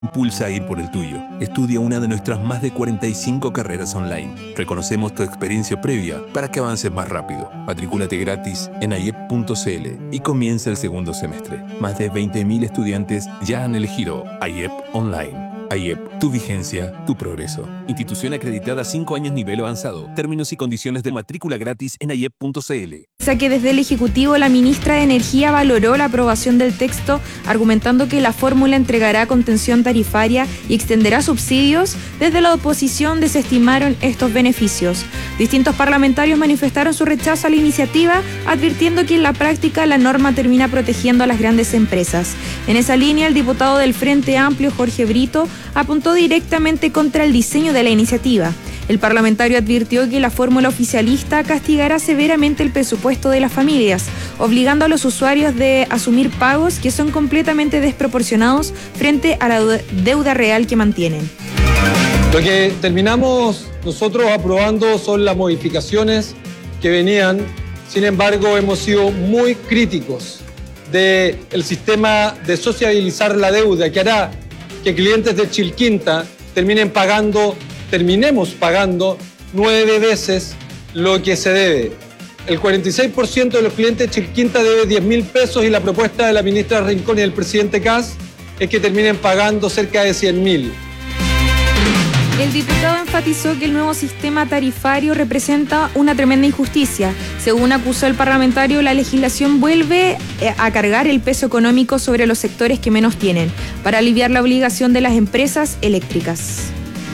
Impulsa a ir por el tuyo. Estudia una de nuestras más de 45 carreras online. Reconocemos tu experiencia previa para que avances más rápido. Matricúlate gratis en aiep.cl y comienza el segundo semestre. Más de 20.000 estudiantes ya han elegido aiep Online. aiep, tu vigencia, tu progreso. Institución acreditada 5 años nivel avanzado. Términos y condiciones de matrícula gratis en aiep.cl. Que desde el Ejecutivo la ministra de Energía valoró la aprobación del texto, argumentando que la fórmula entregará contención tarifaria y extenderá subsidios. Desde la oposición desestimaron estos beneficios. Distintos parlamentarios manifestaron su rechazo a la iniciativa, advirtiendo que en la práctica la norma termina protegiendo a las grandes empresas. En esa línea, el diputado del Frente Amplio, Jorge Brito, apuntó directamente contra el diseño de la iniciativa. El parlamentario advirtió que la fórmula oficialista castigará severamente el presupuesto de las familias, obligando a los usuarios de asumir pagos que son completamente desproporcionados frente a la deuda real que mantienen. Lo que terminamos nosotros aprobando son las modificaciones que venían. Sin embargo, hemos sido muy críticos del sistema de sociabilizar la deuda, que hará que clientes de Chilquinta terminemos pagando 9 veces lo que se debe. El 46% de los clientes de Chilquinta debe 10.000 pesos y la propuesta de la ministra Rincón y del presidente Kast es que terminen pagando cerca de 100.000. El diputado enfatizó que el nuevo sistema tarifario representa una tremenda injusticia. Según acusó el parlamentario, la legislación vuelve a cargar el peso económico sobre los sectores que menos tienen, para aliviar la obligación de las empresas eléctricas.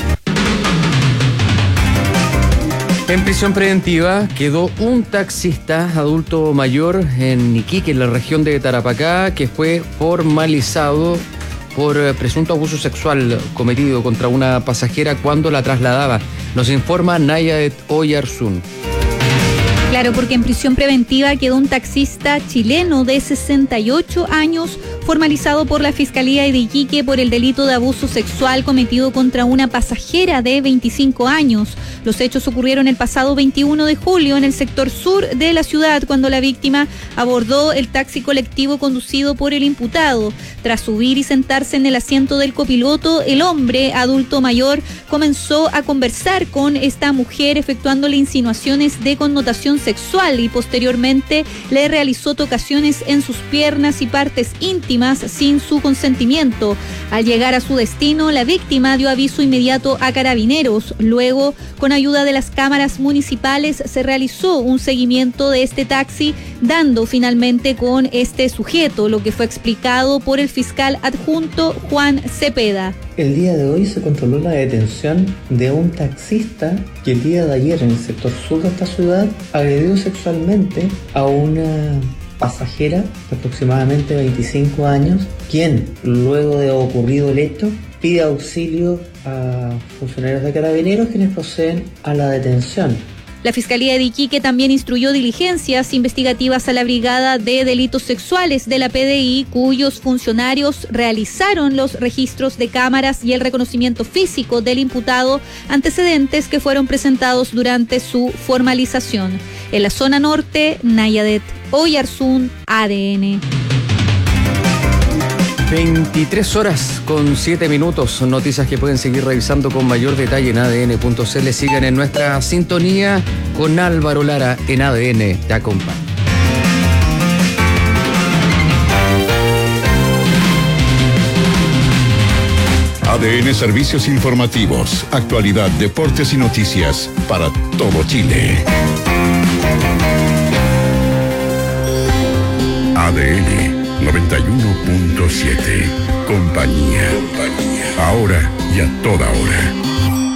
En prisión preventiva quedó un taxista adulto mayor en Iquique, en la región de Tarapacá, que fue formalizado por presunto abuso sexual cometido contra una pasajera cuando la trasladaba. Nos informa Nayadet Oyarzún. Claro, porque en prisión preventiva quedó un taxista chileno de 68 años formalizado por la Fiscalía de Iquique por el delito de abuso sexual cometido contra una pasajera de 25 años. Los hechos ocurrieron el pasado 21 de julio en el sector sur de la ciudad, cuando la víctima abordó el taxi colectivo conducido por el imputado. Tras subir y sentarse en el asiento del copiloto, el hombre adulto mayor comenzó a conversar con esta mujer, efectuándole insinuaciones de connotación sexual, y posteriormente le realizó tocaciones en sus piernas y partes íntimas sin su consentimiento. Al llegar a su destino, la víctima dio aviso inmediato a Carabineros. Luego, con ayuda de las cámaras municipales, se realizó un seguimiento de este taxi, dando finalmente con este sujeto, lo que fue explicado por el fiscal adjunto Juan Cepeda. El día de hoy se controló la detención de un taxista que el día de ayer en el sector sur de esta ciudad agredió sexualmente a una pasajera de aproximadamente 25 años, quien, luego de ocurrido el hecho, pide auxilio a funcionarios de Carabineros, quienes proceden a la detención. La Fiscalía de Iquique también instruyó diligencias investigativas a la Brigada de Delitos Sexuales de la PDI, cuyos funcionarios realizaron los registros de cámaras y el reconocimiento físico del imputado, antecedentes que fueron presentados durante su formalización. En la zona norte, Nayadet Oyarzún, ADN. 23 horas con 7 minutos. Noticias que pueden seguir revisando con mayor detalle en adn.cl. Sigan en nuestra sintonía con Álvaro Lara en ADN. Te acompaña. ADN Servicios Informativos, actualidad, deportes y noticias para todo Chile. ADN 91.7. Compañía. Ahora y a toda hora.